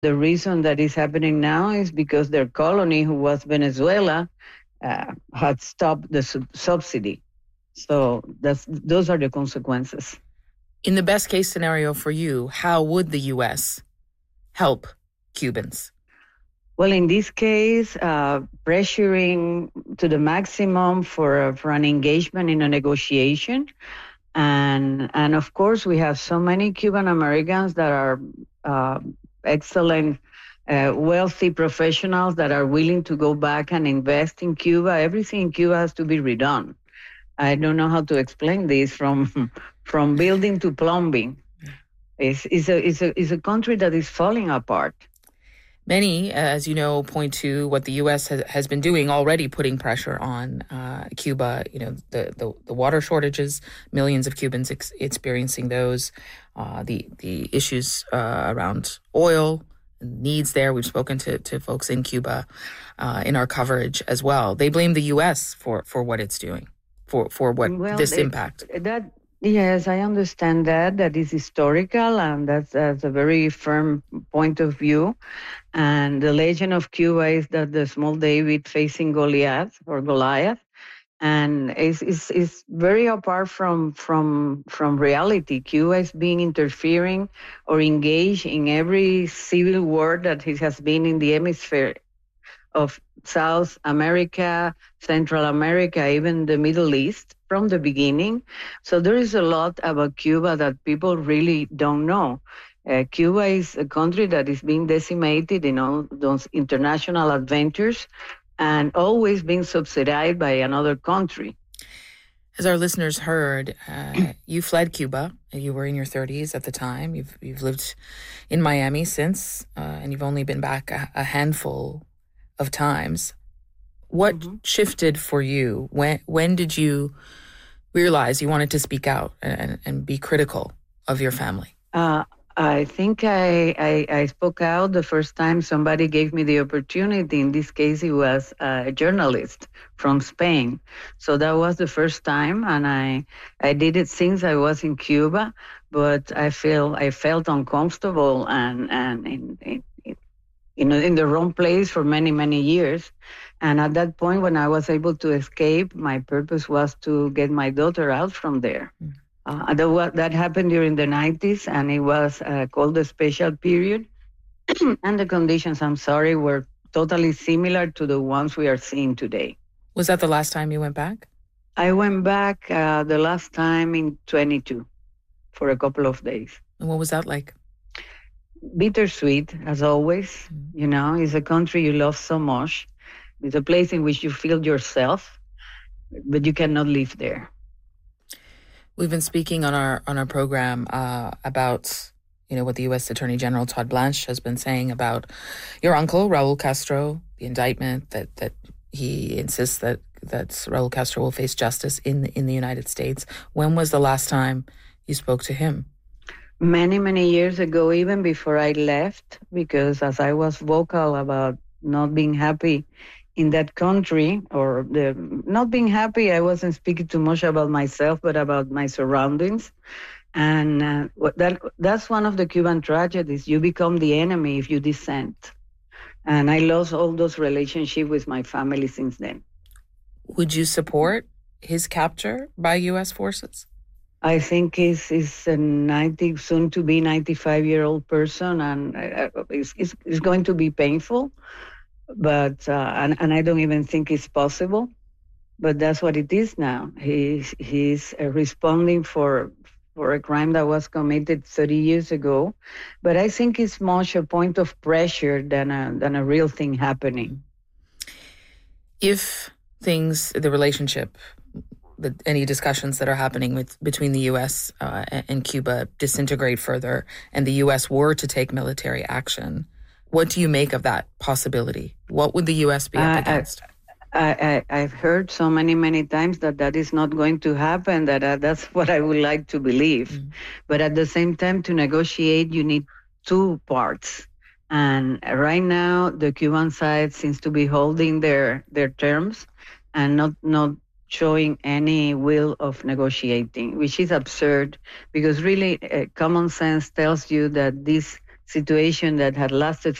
The reason that is happening now is because their colony, who was Venezuela, had stopped the subsidy. So those are the consequences. In the best case scenario for you, how would the U.S. help Cubans? Well, in this case, pressuring to the maximum for an engagement in a negotiation. And of course, we have so many Cuban Americans that are excellent, wealthy professionals that are willing to go back and invest in Cuba. Everything in Cuba has to be redone. I don't know how to explain this from building to plumbing. It's a country that is falling apart. Many, as you know, point to what the U.S. has been doing already, putting pressure on Cuba. You know, the water shortages, millions of Cubans experiencing those, the issues around oil, needs there. We've spoken to folks in Cuba in our coverage as well. They blame the U.S. for what it's doing, for what this impact. Yes, I understand that. That is historical, and that's a very firm point of view. And the legend of Cuba is that the small David facing Goliath, and is very apart from reality. Cuba is being interfering or engaged in every civil war that it has been in the hemisphere of South America, Central America, even the Middle East from the beginning. So there is a lot about Cuba that people really don't know. Cuba is a country that is being decimated in all those international adventures and always being subsidized by another country. As our listeners heard, you fled Cuba. You were in your 30s at the time. You've lived in Miami since, and you've only been back a handful of times. What shifted for you? When did you realize you wanted to speak out and be critical of your family? I think I spoke out the first time somebody gave me the opportunity. In this case, it was a journalist from Spain. So that was the first time, and I did it since I was in Cuba. But I felt uncomfortable and in the wrong place for many years. And at that point, when I was able to escape, my purpose was to get my daughter out from there. That happened during the 90s, and it was called the special period. And the conditions, I'm sorry, were totally similar to the ones we are seeing today. Was that the last time you went back? I went back the last time in 22 for a couple of days. And what was that like? Bittersweet, as always. You know, it's a country you love so much. It's a place in which you feel yourself, but you cannot live there. We've been speaking on our program about what the U.S. Attorney General Todd Blanche has been saying about your uncle Raul Castro, the indictment that he insists that Raul Castro will face justice in the United States. When was the last time you spoke to him? Many years ago, even before I left, because as I was vocal about not being happy in that country, or not being happy, I wasn't speaking too much about myself, but about my surroundings. And that's one of the Cuban tragedies. You become the enemy if you dissent. And I lost all those relationships with my family since then. Would you support his capture by U.S. forces? I think he's a soon to be 95-year-old person, and it's going to be painful. But and I don't even think it's possible. But that's what it is now. He's responding for a crime that was committed 30 years ago. But I think it's much a point of pressure than a real thing happening. If the relationship, any discussions that are happening between the U.S. And Cuba disintegrate further, and the U.S. were to take military action, what do you make of that possibility? What would the U.S. be up against? I've heard so many times that is not going to happen, that's what I would like to believe. But at the same time, to negotiate, you need two parts. And right now, the Cuban side seems to be holding their terms and not showing any will of negotiating, which is absurd, because really common sense tells you that this situation that had lasted